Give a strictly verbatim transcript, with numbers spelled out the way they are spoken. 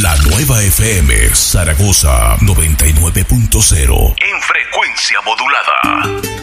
La nueva F M Zaragoza noventa y nueve punto cero en frecuencia modulada.